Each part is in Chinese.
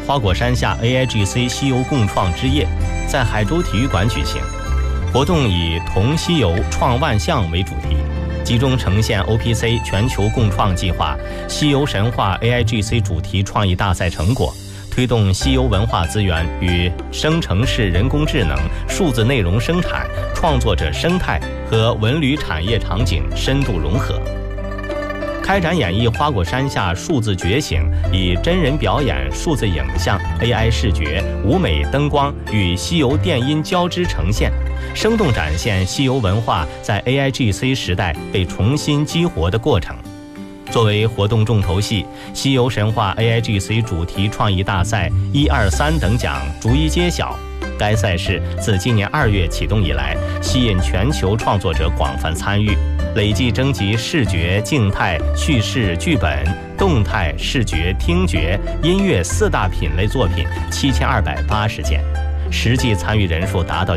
花果山下 AIGC 西游共创之夜在海州体育馆举行。活动以同西游创万象为主题，集中呈现 OPC 全球共创计划西游神话 AIGC 主题创意大赛成果，推动西游文化资源与生成式人工智能、数字内容生产、创作者生态和文旅产业场景深度融合。开展演绎花果山下数字觉醒，以真人表演、数字影像、AI 视觉、舞美灯光与西游电音交织呈现，生动展现西游文化在 AIGC 时代被重新激活的过程。作为活动重头戏，西游神话 AIGC 主题创意大赛1、2、3等奖逐一揭晓。该赛事自今年2月启动以来，吸引全球创作者广泛参与，累计征集视觉、静态、叙事、剧本、动态、视觉、听觉、音乐4大品类作品7280件，实际参与人数达到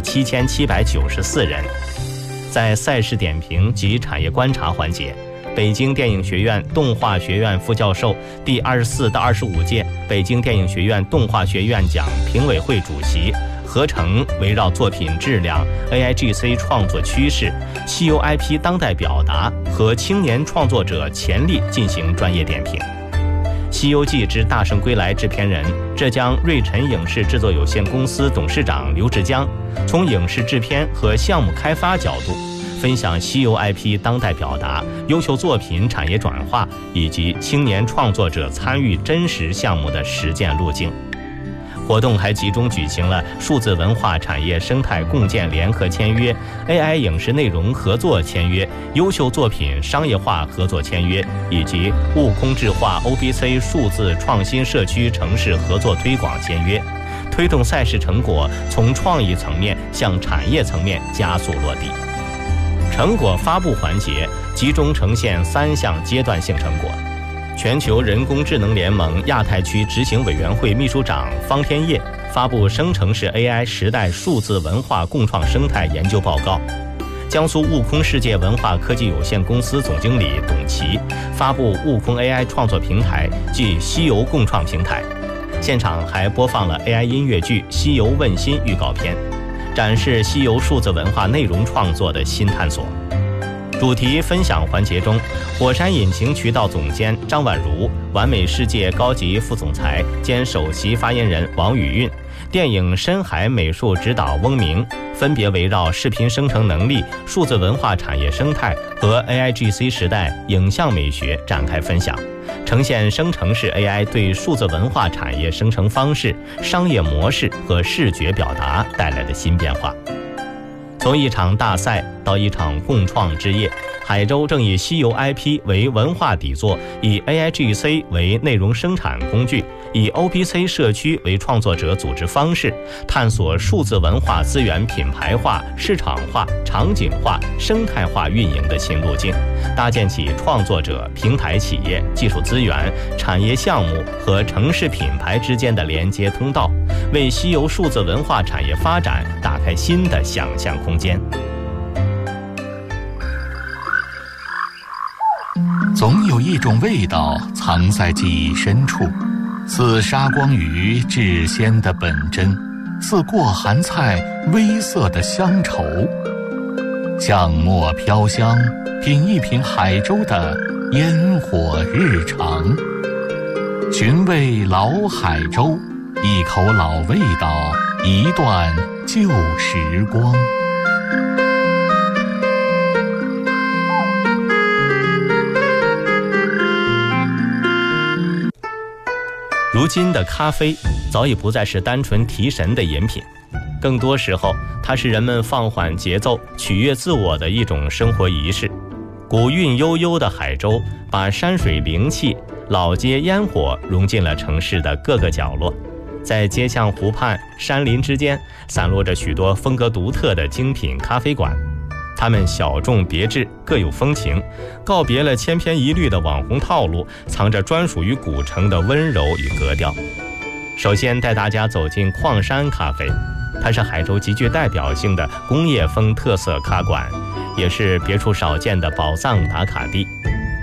7794人。在赛事点评及产业观察环节，北京电影学院动画学院副教授、第24到25届北京电影学院动画学院奖评委会主席何成围绕作品质量、AIGC 创作趋势、西游 IP 当代表达和青年创作者潜力进行专业点评。《西游记之大圣归来》制片人、浙江瑞辰影视制作有限公司董事长刘志江从影视制片和项目开发角度分享西游 IP 当代表达、优秀作品产业转化以及青年创作者参与真实项目的实践路径。活动还集中举行了数字文化产业生态共建联合签约、AI 影视内容合作签约、优秀作品商业化合作签约，以及悟空智化 OPC 数字创新社区城市合作推广签约，推动赛事成果从创意层面向产业层面加速落地。成果发布环节集中呈现3项阶段性成果。全球人工智能联盟亚太区执行委员会秘书长方天业发布生成式 AI 时代数字文化共创生态研究报告，江苏悟空世界文化科技有限公司总经理董琦发布悟空 AI 创作平台暨西游共创平台。现场还播放了 AI 音乐剧《西游问心》预告片，展示西游数字文化内容创作的新探索。主题分享环节中，火山引擎渠道总监张婉如、完美世界高级副总裁兼首席发言人王宇运、电影深海美术指导翁明分别围绕视频生成能力、数字文化产业生态和 AIGC 时代影像美学展开分享，呈现生成式 AI 对数字文化产业生成方式、商业模式和视觉表达带来的新变化。从一场大赛到一场共创之夜，海州正以西游 IP 为文化底座，以 AIGC 为内容生产工具，以 OPC 社区为创作者组织方式，探索数字文化资源品牌化、市场化、场景化、生态化运营的新路径，搭建起创作者、平台企业、技术资源、产业项目和城市品牌之间的连接通道，为西游数字文化产业发展打开新的想象空间。 总有一种味道藏在记忆深处，似沙光鱼至鲜的本真，似过寒菜微涩的乡愁。酱墨飘香，品一品海州的烟火日常，寻味老海州，一口老味道，一段旧时光。 如今的咖啡早已不再是单纯提神的饮品，更多时候它是人们放缓节奏、取悦自我的一种生活仪式。古韵悠悠的海州把山水灵气、老街烟火融进了城市的各个角落，在街巷湖畔、山林之间散落着许多风格独特的精品咖啡馆，他们小众别致，各有风情，告别了千篇一律的网红套路，藏着专属于古城的温柔与格调。首先带大家走进矿山咖啡，它是海州极具代表性的工业风特色咖馆，也是别处少见的宝藏打卡地。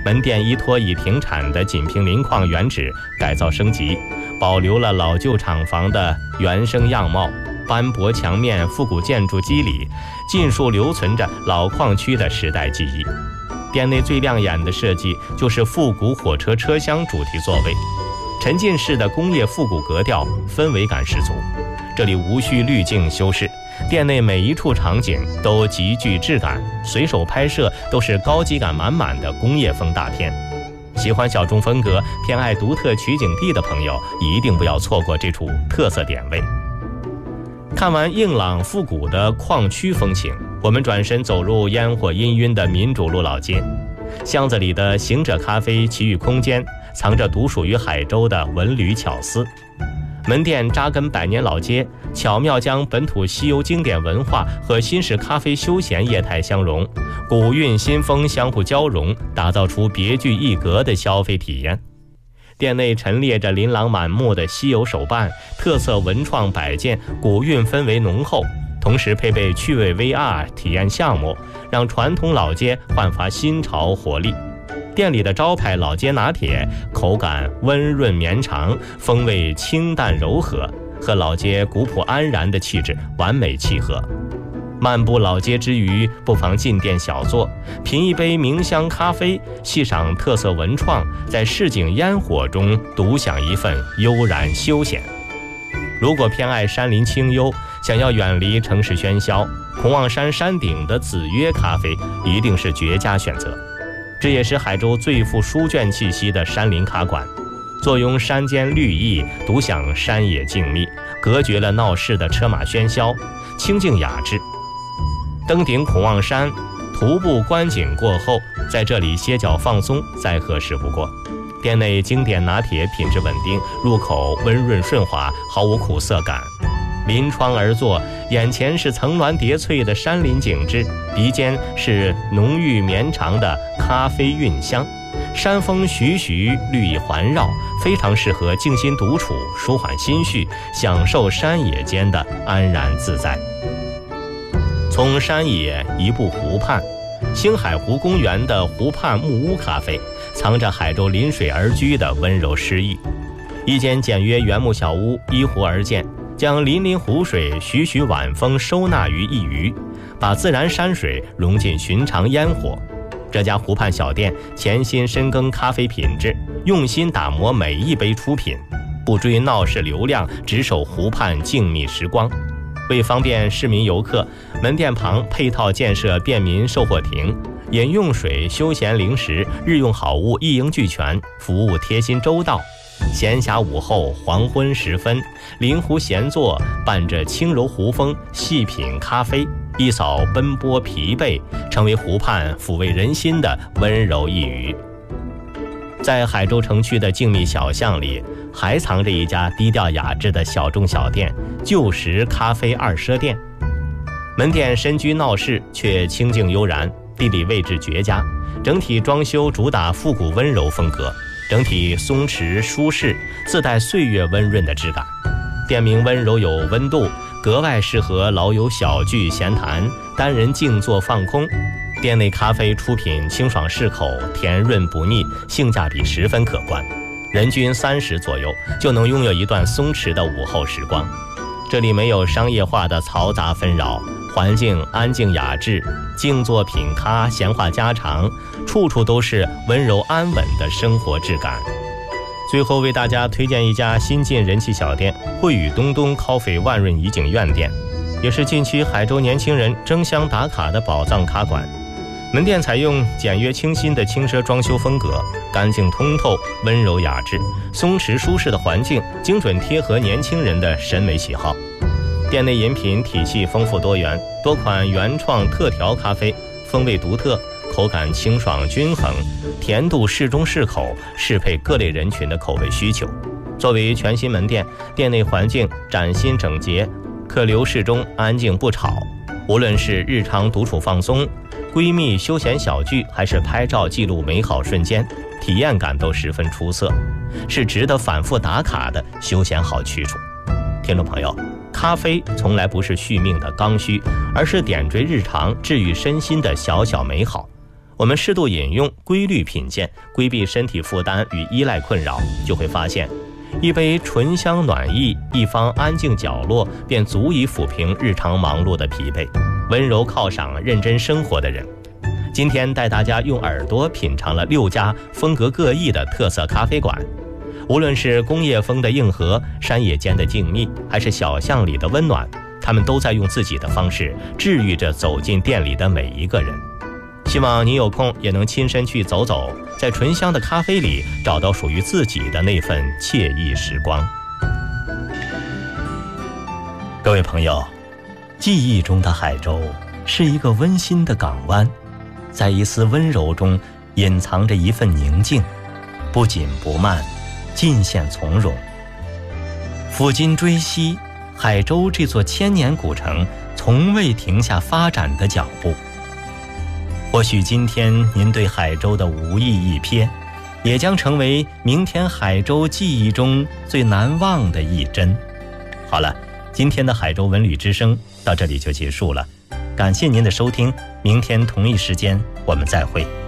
门店依托已停产的锦屏磷矿原址改造升级，保留了老旧厂房的原生样貌，斑驳墙面、复古建筑肌理，尽数留存着老矿区的时代记忆。店内最亮眼的设计就是复古火车车厢主题座位，沉浸式的工业复古格调，氛围感十足。这里无需滤镜修饰，店内每一处场景都极具质感，随手拍摄都是高级感满满的工业风大片。喜欢小众风格、偏爱独特取景地的朋友，一定不要错过这处特色点位。看完硬朗复古的矿区风情，我们转身走入烟火氤氲的民主路老街。巷子里的行者咖啡奇遇空间，藏着独属于海州的文旅巧思。门店扎根百年老街，巧妙将本土西游经典文化和新式咖啡休闲业态相融，古韵新风相互交融，打造出别具一格的消费体验。店内陈列着琳琅满目的西游手办，特色文创摆件，古韵氛围浓厚，同时配备趣味 VR 体验项目，让传统老街焕发新潮活力。店里的招牌老街拿铁，口感温润绵长，风味清淡柔和，和老街古朴安然的气质完美契合。漫步老街之余，不妨进店小坐，品一杯茗香咖啡，欣赏特色文创，在市井烟火中独享一份悠然休闲。如果偏爱山林清幽，想要远离城市喧嚣，孔望山山顶的紫约咖啡一定是绝佳选择。这也是海州最富书卷气息的山林咖馆，坐拥山间绿意，独享山野静谧，隔绝了闹市的车马喧嚣，清静雅致。登顶孔望山，徒步观景过后，在这里歇脚放松再合适不过。店内经典拿铁品质稳定，入口温润顺滑，毫无苦涩感。临窗而坐，眼前是层峦叠翠的山林景致，鼻尖是浓郁绵长的咖啡韵香，山风徐徐，绿意环绕，非常适合静心独处，舒缓心绪，享受山野间的安然自在。从山野移步湖畔，星海湖公园的湖畔木屋咖啡，藏着海州临水而居的温柔诗意。一间简约原木小屋依湖而建，将粼粼湖水、徐徐晚风收纳于一隅，把自然山水融进寻常烟火。这家湖畔小店潜心深耕咖啡品质，用心打磨每一杯出品，不追闹市流量，只守湖畔静谧时光。为方便市民游客，门店旁配套建设便民售货亭，饮用水、休闲零食、日用好物一应俱全，服务贴心周到。闲暇午后、黄昏时分，临湖闲坐，伴着轻柔湖风，细品咖啡，一扫奔波疲惫，成为湖畔抚慰人心的温柔一隅。在海州城区的静谧小巷里，还藏着一家低调雅致的小众小店——旧时咖啡二奢店。门店身居闹市，却清静悠然，地理位置绝佳，整体装修主打复古温柔风格，整体松弛舒适，自带岁月温润的质感。店名温柔有温度，格外适合老友小聚闲谈，单人静坐放空。店内咖啡出品清爽适口，甜润不腻，性价比十分可观，人均30左右就能拥有一段松弛的午后时光。这里没有商业化的嘈杂纷扰，环境安静雅致，静坐品咖，闲话家常，处处都是温柔安稳的生活质感。最后为大家推荐一家新晋人气小店——汇宇东东 Coffee 万润怡景苑店，也是近期海州年轻人争相打卡的宝藏咖馆。门店采用简约清新的轻奢装修风格，干净通透，温柔雅致，松弛舒适的环境精准贴合年轻人的审美喜好。店内饮品体系丰富多元，多款原创特调咖啡，风味独特，口感清爽均衡，甜度适中适口，适配各类人群的口味需求。作为全新门店，店内环境崭新整洁，客流适中，安静不吵。无论是日常独处放松、闺蜜休闲小聚，还是拍照记录美好瞬间，体验感都十分出色，是值得反复打卡的休闲好去处。听众朋友，咖啡从来不是续命的刚需，而是点缀日常、治愈身心的小小美好。 我们适度饮用，规律品鉴，规避身体负担与依赖困扰，就会发现一杯醇香暖意，一方安静角落，便足以抚平日常忙碌的疲惫，温柔犒赏认真生活的人。今天带大家用耳朵品尝了6家风格各异的特色咖啡馆，无论是工业风的硬核，山野间的静谧，还是小巷里的温暖，他们都在用自己的方式治愈着走进店里的每一个人。希望你有空也能亲身去走走，在醇香的咖啡里找到属于自己的那份惬意时光。各位朋友，记忆中的海州是一个温馨的港湾，在一丝温柔中隐藏着一份宁静，不紧不慢，尽显从容。抚今追昔，海州这座千年古城从未停下发展的脚步。或许今天您对海州的无意一瞥，也将成为明天海州记忆中最难忘的一帧。好了，今天的海州文旅之声到这里就结束了，感谢您的收听，明天同一时间我们再会。